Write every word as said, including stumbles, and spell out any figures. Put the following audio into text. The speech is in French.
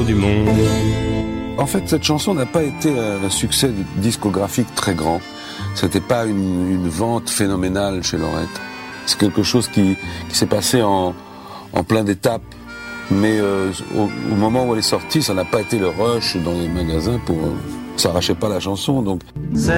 du monde. En fait, cette chanson n'a pas été un succès discographique très grand. C'était pas une, une vente phénoménale chez Lorette. C'est quelque chose qui, qui s'est passé en, en plein d'étapes. Mais euh, au, au moment où elle est sortie, ça n'a pas été le rush dans les magasins pour... Euh, ça arrachait pas la chanson, donc... C'est